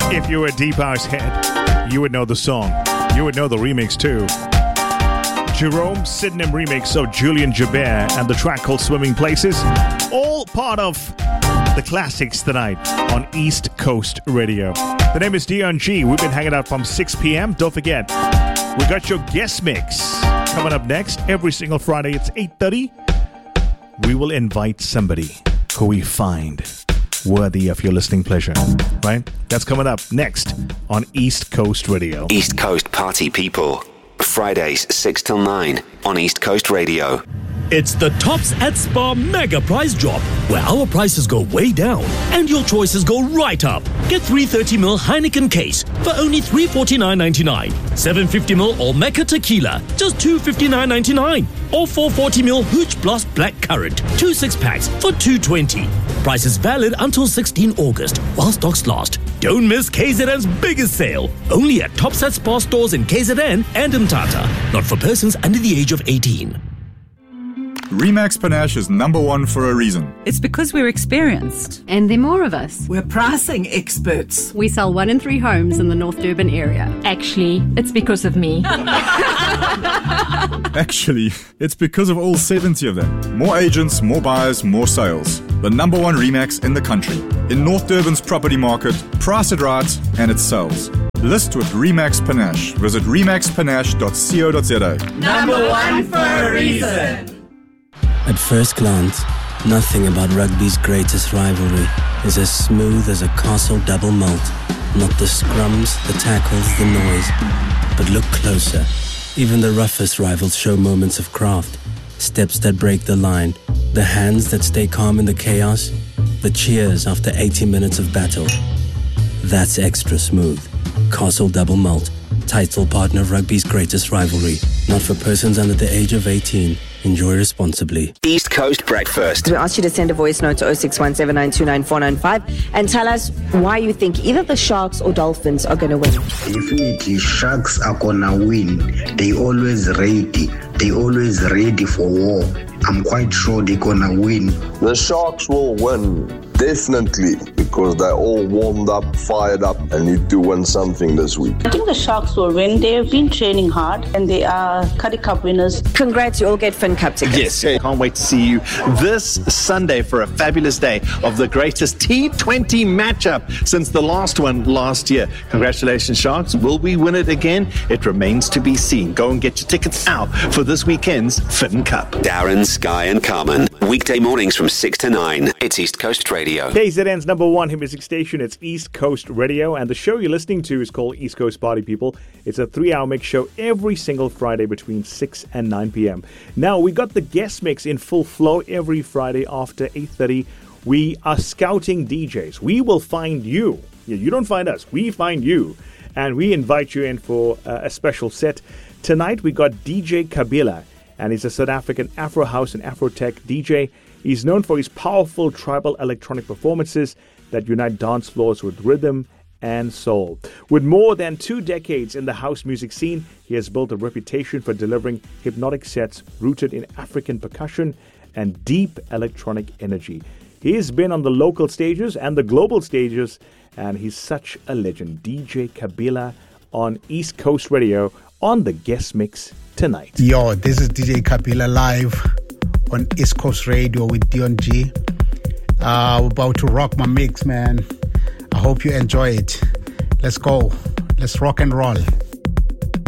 If you were a deep house head, you would know the song. You would know the remix too. Jerome Sydenham remix of Julian Joubert and the track called Swimming Places. All part of the classics tonight on East Coast Radio. The name is Dion G. We've been hanging out from 6 p.m. Don't forget, we got your guest mix coming up next. Every single Friday, it's 8:30. We will invite somebody who we find worthy of your listening pleasure, right? That's coming up next on East Coast Radio. East Coast Party People. Fridays 6 till 9 on East Coast Radio. It's the Tops at Spa Mega Prize Drop, where our prices go way down and your choices go right up. Get 330ml Heineken case for only $349.99. 750ml Olmeca Tequila, just $259.99. Or 440ml Hooch Blast Black Currant, 2 6-packs for $220. Price is valid until 16 August, while stocks last. Don't miss KZN's biggest sale. Only at Tops at Spa stores in KZN and Mthatha. Not for persons under the age of 18. Remax Panache is number one for a reason. It's because we're experienced. And there are more of us. We're pricing experts. We sell 1 in 3 homes in the North Durban area. Actually, it's because of me. Actually, it's because of all 70 of them. More agents, more buyers, more sales. The number one Remax in the country. In North Durban's property market, price it right, and it sells. List with Remax Panache. Visit remaxpanache.co.za. Number one for a reason. At first glance, nothing about rugby's greatest rivalry is as smooth as a Castle double malt. Not the scrums, the tackles, the noise. But look closer. Even the roughest rivals show moments of craft. Steps that break the line. The hands that stay calm in the chaos. The cheers after 80 minutes of battle. That's extra smooth. Castle double malt. Title partner of rugby's greatest rivalry. Not for persons under the age of 18. Enjoy responsibly. East Coast Breakfast. We asked you to send a voice note to 0617929495 and tell us why you think either the Sharks or Dolphins are going to win. Definitely, Sharks are going to win. They always ready. They always ready for war. I'm quite sure they're going to win. The Sharks will win, definitely, because they're all warmed up, fired up, and need to win something this week. I think the Sharks will win. They have been training hard, and they are Currie Cup winners. Congrats, you all get Finn Cup tickets. Yes, can't wait to see you this Sunday for a fabulous day of the greatest T20 matchup since the last one last year. Congratulations, Sharks. Will we win it again? It remains to be seen. Go and get your tickets now for this weekend's Finn Cup. Darren, Sky and Carmen. Weekday mornings from 6 to 9. It's East Coast Radio. KZN's number one hit music station. It's East Coast Radio. And the show you're listening to is called East Coast Party People. It's a 3-hour mix show every single Friday between 6 and 9 p.m. Now, we got the guest mix in full flow every Friday after 8:30. We are scouting DJs. We will find you. You don't find us. We find you. And we invite you in for a special set. Tonight, we got DJ Kabila. And he's a South African Afro House and Afro Tech DJ. He's known for his powerful tribal electronic performances that unite dance floors with rhythm and soul. With more than 2 decades in the house music scene, he has built a reputation for delivering hypnotic sets rooted in African percussion and deep electronic energy. He has been on the local stages and the global stages, and he's such a legend. DJ Kabila on East Coast Radio on the guest mix tonight. Yo, this is DJ Kabila live on East Coast Radio with Dion G. We're about to rock my mix, man. I hope you enjoy it. Let's go. Let's rock and roll.